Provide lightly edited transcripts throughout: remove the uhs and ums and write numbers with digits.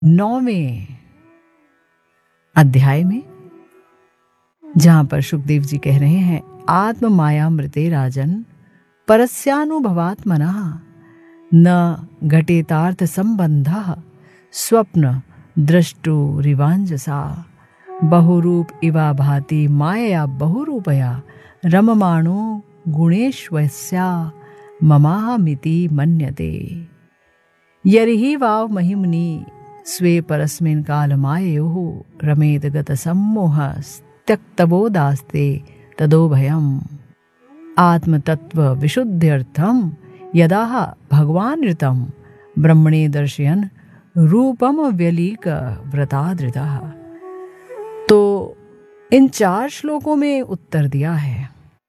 9वें अध्याय में, जहां पर सुखदेव जी कह रहे हैं, आत्म माया मृते राजन परस्यानुभवात्मनः न घटेतार्थ संबंधः स्वप्न दृष्टुरिवांजसा बहुरूप इवा भाति मायया बहुरूपया रममाणो गुणेश्वस्या ममाहमिति मन्यते यर्हि वाव महिमनि स्वे परस्मिन् कालमाययोः रमेद गतसम्मोहस्त्यक्तबोधास्ते तदोभयम् आत्मतत्व विशुद्ध्यर्थं यदाह भगवानृतं ब्रह्मणे दर्शयन् रूपम व्यलीक व्रतादृतः। तो इन 4 श्लोकों में उत्तर दिया है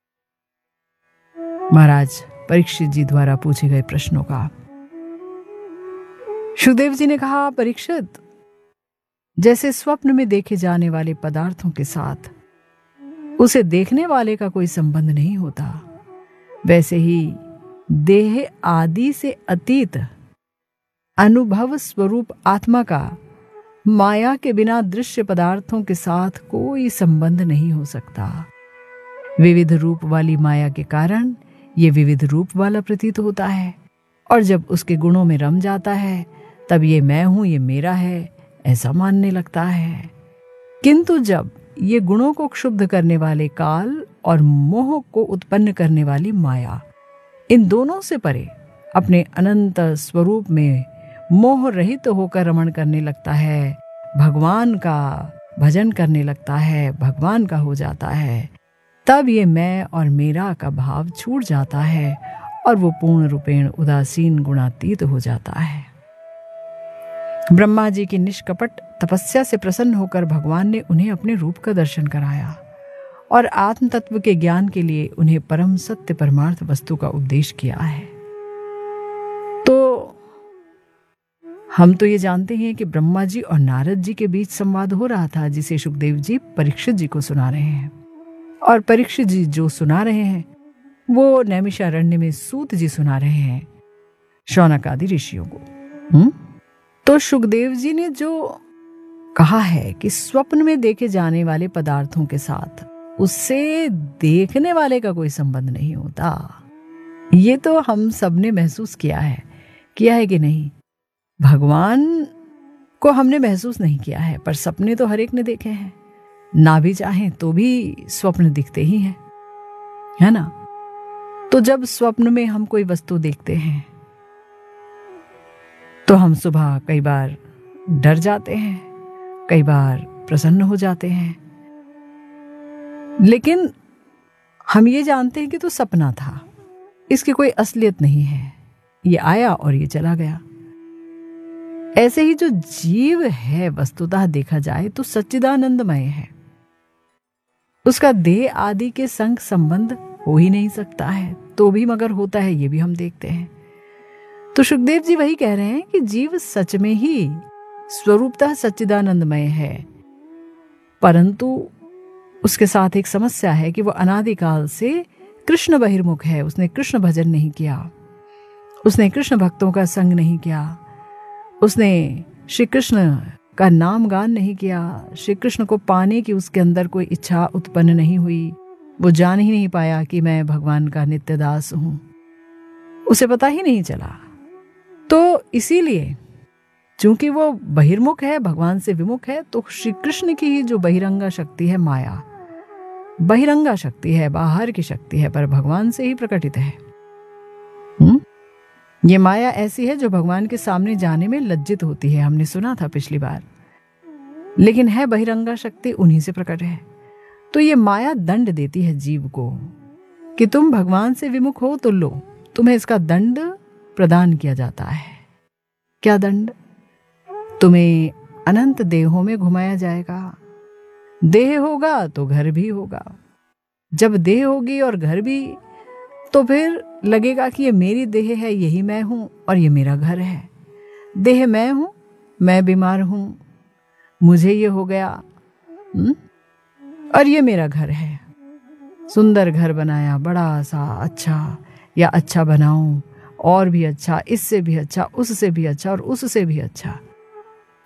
महाराज परीक्षित जी द्वारा पूछे गए प्रश्नों का। सुखदेव जी ने कहा, परीक्षित, जैसे स्वप्न में देखे जाने वाले पदार्थों के साथ उसे देखने वाले का कोई संबंध नहीं होता, वैसे ही देह आदि से अतीत अनुभव स्वरूप आत्मा का माया के बिना दृश्य पदार्थों के साथ कोई संबंध नहीं हो सकता। विविध रूप वाली माया के कारण ये विविध रूप वाला प्रतीत होता है, और जब उसके गुणों में रम जाता है तब ये मैं हूं, ये मेरा है, ऐसा मानने लगता है। किंतु जब ये गुणों को क्षुब्ध करने वाले काल और मोह को उत्पन्न करने वाली माया, इन दोनों से परे अपने अनंत स्वरूप में मोह रहित होकर रमण करने लगता है, भगवान का भजन करने लगता है, भगवान का हो जाता है, तब ये मैं और मेरा का भाव छूट जाता है और वो पूर्ण रूपेण उदासीन गुणातीत हो जाता है। ब्रह्मा जी की निष्कपट तपस्या से प्रसन्न होकर भगवान ने उन्हें अपने रूप का दर्शन कराया और आत्म तत्व के ज्ञान के लिए उन्हें परम सत्य परमार्थ वस्तु का उपदेश किया है। तो हम तो ये जानते हैं कि ब्रह्मा जी और नारद जी के बीच संवाद हो रहा था, जिसे सुखदेव जी परीक्षित जी को सुना रहे हैं, और परीक्षित जी जो सुना रहे हैं वो नैमिषारण्य में सूत जी सुना रहे हैं शौनक आदि ऋषियों को। तो सुखदेव जी ने जो कहा है कि स्वप्न में देखे जाने वाले पदार्थों के साथ उससे देखने वाले का कोई संबंध नहीं होता, ये तो हम सबने महसूस किया है कि नहीं? भगवान को हमने महसूस नहीं किया है, पर सपने तो हर एक ने देखे हैं, ना भी चाहें तो भी स्वप्न दिखते ही हैं, है ना? तो जब स्वप्न में हम कोई वस्तु देखते हैं तो हम सुबह कई बार डर जाते हैं, कई बार प्रसन्न हो जाते हैं, लेकिन हम ये जानते हैं कि तो सपना था, इसकी कोई असलियत नहीं है, ये आया और ये चला गया। ऐसे ही जो जीव है वस्तुतः देखा जाए तो सच्चिदानंदमय है, उसका देह आदि के संग संबंध हो ही नहीं सकता है, तो भी मगर होता है, ये भी हम देखते हैं। तो सुखदेव जी वही कह रहे हैं कि जीव सच में ही स्वरूपतः सच्चिदानंदमय है, परंतु उसके साथ एक समस्या है कि वह अनादिकाल से कृष्ण बहिर्मुख है। उसने कृष्ण भजन नहीं किया, उसने कृष्ण भक्तों का संग नहीं किया, उसने श्री कृष्ण का नाम गान नहीं किया, श्री कृष्ण को पाने की उसके अंदर कोई इच्छा उत्पन्न नहीं हुई, वो जान ही नहीं पाया कि मैं भगवान का नित्य दास हूं, उसे पता ही नहीं चला। तो इसीलिए चूंकि वो बहिर्मुख है, भगवान से विमुख है, तो श्री कृष्ण की ही जो बहिरंगा शक्ति है, माया बहिरंगा शक्ति है, बाहर की शक्ति है, पर भगवान से ही प्रकटित है। ये माया ऐसी है जो भगवान के सामने जाने में लज्जित होती है, हमने सुना था पिछली बार, लेकिन है बहिरंगा शक्ति, उन्हीं से प्रकट है। तो ये माया दंड देती है जीव को कि तुम भगवान से विमुख हो तो लो, तुम्हें इसका दंड प्रदान किया जाता है। क्या दंड? तुम्हें अनंत देहों में घुमाया जाएगा। देह होगा तो घर भी होगा, जब देह होगी और घर भी, तो फिर लगेगा कि ये मेरी देह है, यही मैं हूं और ये मेरा घर है। देह मैं हूं, मैं बीमार हूं, मुझे ये हो गया, और ये मेरा घर है। सुंदर घर बनाया, बड़ा सा अच्छा, या अच्छा बनाऊं और भी अच्छा, इससे भी अच्छा, उससे भी अच्छा और उससे भी अच्छा,